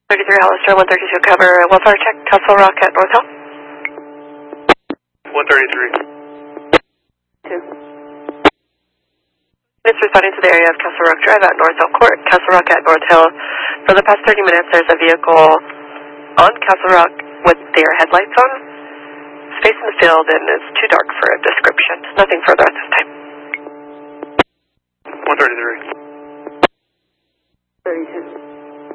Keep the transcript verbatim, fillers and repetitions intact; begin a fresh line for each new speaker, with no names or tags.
thirty-three Hollister, one thirty-two cover, welfare check, Castle Rock at North Hill.
one thirty-three.
Two. It's responding to the area of Castle Rock Drive at North Hill Court, Castle Rock at North Hill. For the past thirty minutes, there's a vehicle on Castle Rock with their headlights on. Space in the field, and it's too dark for a description. Nothing further at this time.